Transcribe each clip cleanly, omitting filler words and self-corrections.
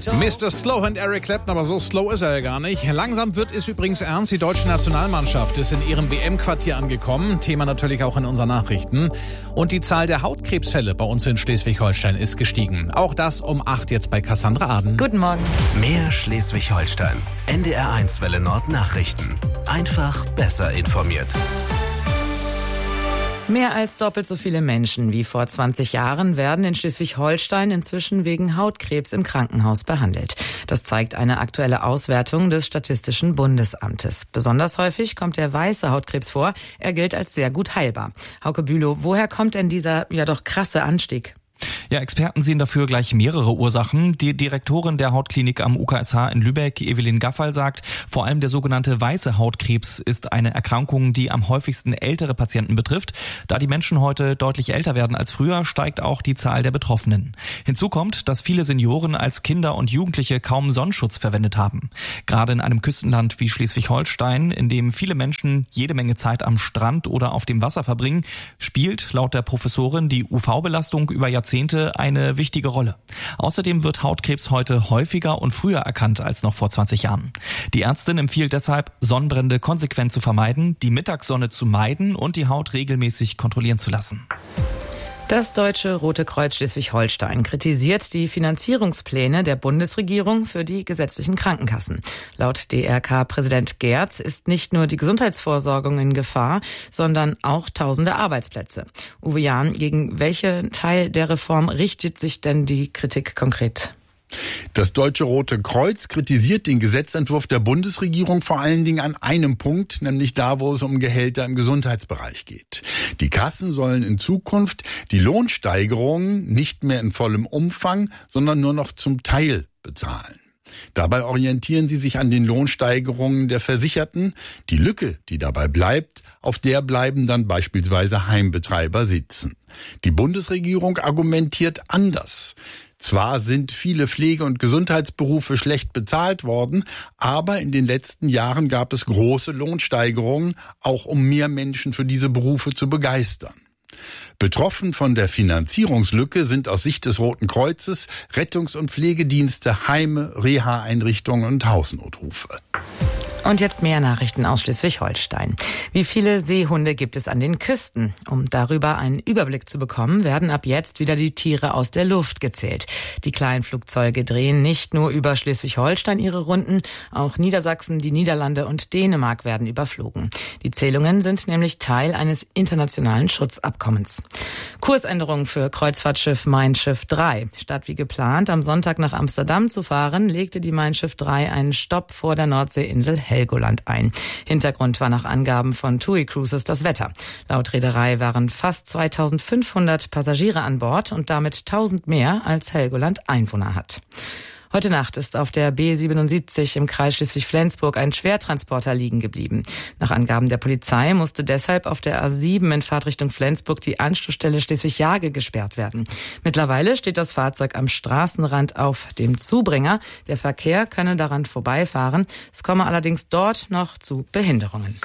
Mr. Slow und Eric Clapton, aber so slow ist er ja gar nicht. Langsam wird es übrigens ernst. Die deutsche Nationalmannschaft ist in ihrem WM-Quartier angekommen. Thema natürlich auch in unseren Nachrichten. Und die Zahl der Hautkrebsfälle bei uns in Schleswig-Holstein ist gestiegen. Auch das um 8 jetzt bei Cassandra Aden. Guten Morgen. Mehr Schleswig-Holstein. NDR1 Welle Nord Nachrichten. Einfach besser informiert. Mehr als doppelt so viele Menschen wie vor 20 Jahren werden in Schleswig-Holstein inzwischen wegen Hautkrebs im Krankenhaus behandelt. Das zeigt eine aktuelle Auswertung des Statistischen Bundesamtes. Besonders häufig kommt der weiße Hautkrebs vor. Er gilt als sehr gut heilbar. Hauke Bülow, woher kommt denn dieser ja doch krasse Anstieg? Ja, Experten sehen dafür gleich mehrere Ursachen. Die Direktorin der Hautklinik am UKSH in Lübeck, Evelyn Gaffal, sagt, vor allem der sogenannte weiße Hautkrebs ist eine Erkrankung, die am häufigsten ältere Patienten betrifft. Da die Menschen heute deutlich älter werden als früher, steigt auch die Zahl der Betroffenen. Hinzu kommt, dass viele Senioren als Kinder und Jugendliche kaum Sonnenschutz verwendet haben. Gerade in einem Küstenland wie Schleswig-Holstein, in dem viele Menschen jede Menge Zeit am Strand oder auf dem Wasser verbringen, spielt laut der Professorin die UV-Belastung über Jahrzehnte eine wichtige Rolle. Außerdem wird Hautkrebs heute häufiger und früher erkannt als noch vor 20 Jahren. Die Ärztin empfiehlt deshalb, Sonnenbrände konsequent zu vermeiden, die Mittagssonne zu meiden und die Haut regelmäßig kontrollieren zu lassen. Das Deutsche Rote Kreuz Schleswig-Holstein kritisiert die Finanzierungspläne der Bundesregierung für die gesetzlichen Krankenkassen. Laut DRK-Präsident Gerz ist nicht nur die Gesundheitsversorgung in Gefahr, sondern auch tausende Arbeitsplätze. Uwe Jahn, gegen welchen Teil der Reform richtet sich denn die Kritik konkret? Das Deutsche Rote Kreuz kritisiert den Gesetzentwurf der Bundesregierung vor allen Dingen an einem Punkt, nämlich da, wo es um Gehälter im Gesundheitsbereich geht. Die Kassen sollen in Zukunft die Lohnsteigerungen nicht mehr in vollem Umfang, sondern nur noch zum Teil bezahlen. Dabei orientieren sie sich an den Lohnsteigerungen der Versicherten. Die Lücke, die dabei bleibt, auf der bleiben dann beispielsweise Heimbetreiber sitzen. Die Bundesregierung argumentiert anders. Zwar sind viele Pflege- und Gesundheitsberufe schlecht bezahlt worden, aber in den letzten Jahren gab es große Lohnsteigerungen, auch um mehr Menschen für diese Berufe zu begeistern. Betroffen von der Finanzierungslücke sind aus Sicht des Roten Kreuzes Rettungs- und Pflegedienste, Heime, Reha-Einrichtungen und Hausnotrufe. Und jetzt mehr Nachrichten aus Schleswig-Holstein. Wie viele Seehunde gibt es an den Küsten? Um darüber einen Überblick zu bekommen, werden ab jetzt wieder die Tiere aus der Luft gezählt. Die kleinen Flugzeuge drehen nicht nur über Schleswig-Holstein ihre Runden, auch Niedersachsen, die Niederlande und Dänemark werden überflogen. Die Zählungen sind nämlich Teil eines internationalen Schutzabkommens. Kursänderung für Kreuzfahrtschiff Mein Schiff 3. Statt wie geplant am Sonntag nach Amsterdam zu fahren, legte die Mein Schiff 3 einen Stopp vor der Nordseeinsel Helgoland ein. Hintergrund war nach Angaben von TUI Cruises das Wetter. Laut Reederei waren fast 2500 Passagiere an Bord und damit 1000 mehr als Helgoland Einwohner hat. Heute Nacht ist auf der B77 im Kreis Schleswig-Flensburg ein Schwertransporter liegen geblieben. Nach Angaben der Polizei musste deshalb auf der A7 in Fahrtrichtung Flensburg die Anschlussstelle Schleswig-Jage gesperrt werden. Mittlerweile steht das Fahrzeug am Straßenrand auf dem Zubringer. Der Verkehr könne daran vorbeifahren. Es komme allerdings dort noch zu Behinderungen.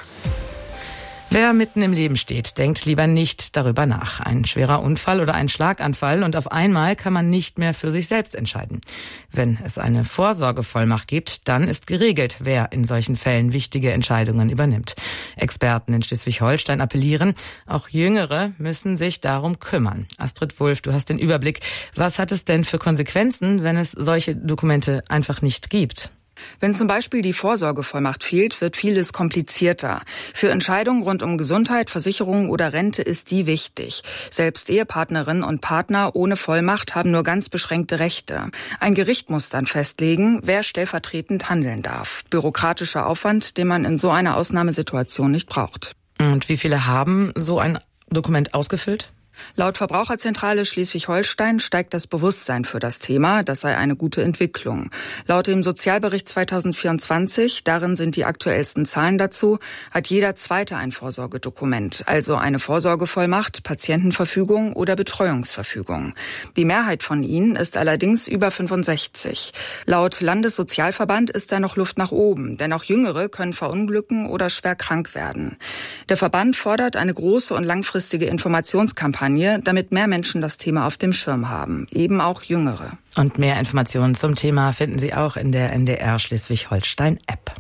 Wer mitten im Leben steht, denkt lieber nicht darüber nach. Ein schwerer Unfall oder ein Schlaganfall und auf einmal kann man nicht mehr für sich selbst entscheiden. Wenn es eine Vorsorgevollmacht gibt, dann ist geregelt, wer in solchen Fällen wichtige Entscheidungen übernimmt. Experten in Schleswig-Holstein appellieren, auch Jüngere müssen sich darum kümmern. Astrid Wulff, du hast den Überblick. Was hat es denn für Konsequenzen, wenn es solche Dokumente einfach nicht gibt? Wenn zum Beispiel die Vorsorgevollmacht fehlt, wird vieles komplizierter. Für Entscheidungen rund um Gesundheit, Versicherung oder Rente ist die wichtig. Selbst Ehepartnerinnen und Partner ohne Vollmacht haben nur ganz beschränkte Rechte. Ein Gericht muss dann festlegen, wer stellvertretend handeln darf. Bürokratischer Aufwand, den man in so einer Ausnahmesituation nicht braucht. Und wie viele haben so ein Dokument ausgefüllt? Laut Verbraucherzentrale Schleswig-Holstein steigt das Bewusstsein für das Thema. Das sei eine gute Entwicklung. Laut dem Sozialbericht 2024, darin sind die aktuellsten Zahlen dazu, hat jeder Zweite ein Vorsorgedokument, also eine Vorsorgevollmacht, Patientenverfügung oder Betreuungsverfügung. Die Mehrheit von ihnen ist allerdings über 65. Laut Landessozialverband ist da noch Luft nach oben, denn auch Jüngere können verunglücken oder schwer krank werden. Der Verband fordert eine große und langfristige Informationskampagne Kampagne, damit mehr Menschen das Thema auf dem Schirm haben, eben auch Jüngere. Und mehr Informationen zum Thema finden Sie auch in der NDR Schleswig-Holstein-App.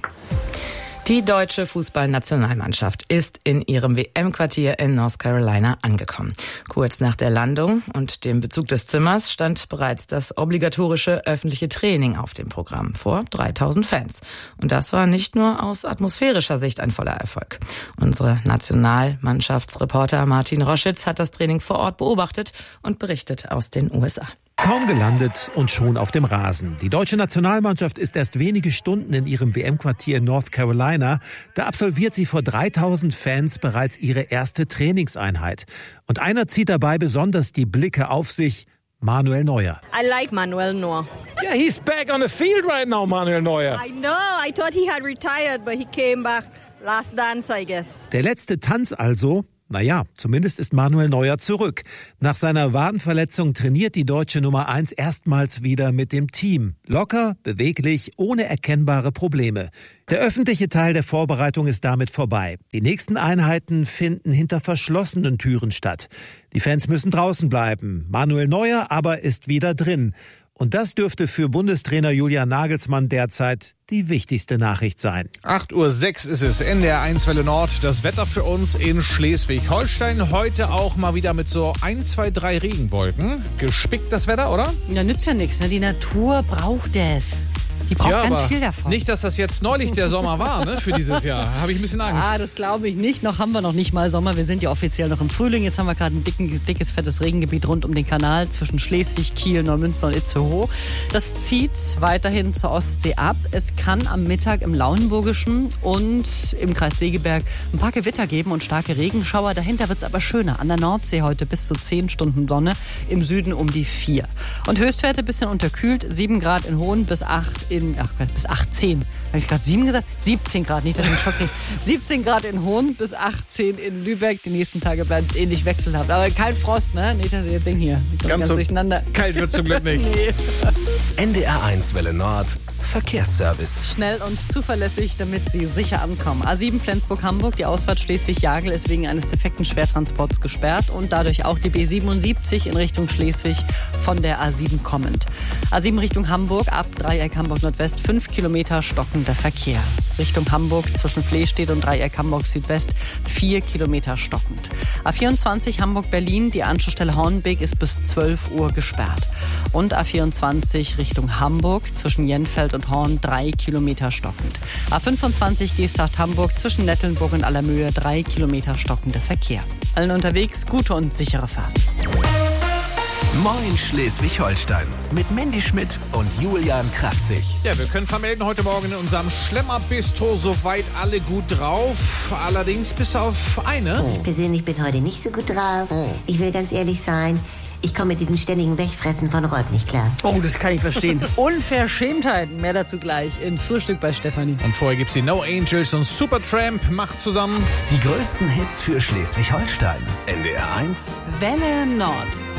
Die deutsche Fußballnationalmannschaft ist in ihrem WM-Quartier in North Carolina angekommen. Kurz nach der Landung und dem Bezug des Zimmers stand bereits das obligatorische öffentliche Training auf dem Programm vor 3000 Fans. Und das war nicht nur aus atmosphärischer Sicht ein voller Erfolg. Unsere Nationalmannschaftsreporter Martin Roschitz hat das Training vor Ort beobachtet und berichtet aus den USA. Kaum gelandet und schon auf dem Rasen. Die deutsche Nationalmannschaft ist erst wenige Stunden in ihrem WM-Quartier in North Carolina. Da absolviert sie vor 3000 Fans bereits ihre erste Trainingseinheit. Und einer zieht dabei besonders die Blicke auf sich: Manuel Neuer. I like Manuel Neuer. Yeah, he's back on the field right now, Manuel Neuer. I know, I thought he had retired, but he came back. Last dance, I guess. Der letzte Tanz also. Naja, zumindest ist Manuel Neuer zurück. Nach seiner Wadenverletzung trainiert die deutsche Nummer 1 erstmals wieder mit dem Team. Locker, beweglich, ohne erkennbare Probleme. Der öffentliche Teil der Vorbereitung ist damit vorbei. Die nächsten Einheiten finden hinter verschlossenen Türen statt. Die Fans müssen draußen bleiben. Manuel Neuer aber ist wieder drin. Und das dürfte für Bundestrainer Julian Nagelsmann derzeit die wichtigste Nachricht sein. 8:06 Uhr ist es, NDR 1 Welle Nord. Das Wetter für uns in Schleswig-Holstein. Heute auch mal wieder mit so 1, 2, 3 Regenwolken. Gespickt das Wetter, oder? Ja, nützt ja nichts. Ne? Die Natur braucht es. Die braucht ganz viel davon. Nicht, dass das jetzt neulich der Sommer war, ne, für dieses Jahr. Habe ich ein bisschen Angst. Das glaube ich nicht. Noch haben wir noch nicht mal Sommer. Wir sind ja offiziell noch im Frühling. Jetzt haben wir gerade ein dickes, fettes Regengebiet rund um den Kanal zwischen Schleswig, Kiel, Neumünster und Itzehoe. Das zieht weiterhin zur Ostsee ab. Es kann am Mittag im Lauenburgischen und im Kreis Segeberg ein paar Gewitter geben und starke Regenschauer. Dahinter wird es aber schöner. An der Nordsee heute bis zu 10 Stunden Sonne, im Süden um die 4. Und Höchstwerte ein bisschen unterkühlt. 7 Grad in Hohn bis 18. Habe ich gerade 7 gesagt? 17 Grad, nicht, dass ich einen Schock kriege. 17 Grad in Hohn bis 18 in Lübeck. Die nächsten Tage bleibt es ähnlich wechselhaft. Aber kein Frost, ne? Nicht, dass ihr jetzt denkt, hier. Ganz so durcheinander. Kalt wird zum Glück nicht. Nee. NDR 1 Welle Nord. Verkehrsservice. Schnell und zuverlässig, damit Sie sicher ankommen. A7 Flensburg-Hamburg, die Ausfahrt Schleswig-Jagel ist wegen eines defekten Schwertransports gesperrt und dadurch auch die B77 in Richtung Schleswig von der A7 kommend. A7 Richtung Hamburg, ab Dreieck Hamburg Nordwest, 5 Kilometer stockender Verkehr. Richtung Hamburg zwischen Flehstedt und Dreieck Hamburg Südwest, 4 Kilometer stockend. A24 Hamburg-Berlin, die Anschlussstelle Hornbeek ist bis 12 Uhr gesperrt. Und A24 Richtung Hamburg zwischen Jenfeld und Horn, 3 Kilometer stockend. A25 Geesthacht-Hamburg zwischen Nettelnburg und Allermöhe, 3 Kilometer stockender Verkehr. Allen unterwegs gute und sichere Fahrt. Moin Schleswig-Holstein mit Mandy Schmidt und Julian Kraftzig. Ja, wir können vermelden, heute Morgen in unserem Schlemmer-Bistro soweit alle gut drauf. Allerdings bis auf eine. Ich persönlich bin heute nicht so gut drauf. Ich will ganz ehrlich sein. Ich komme mit diesem ständigen Wegfressen von Rolf nicht klar. Oh, das kann ich verstehen. Unverschämtheiten. Mehr dazu gleich in Frühstück bei Stefanie. Und vorher gibt's die No Angels und Supertramp. Macht zusammen die größten Hits für Schleswig-Holstein. NDR 1 Welle Nord.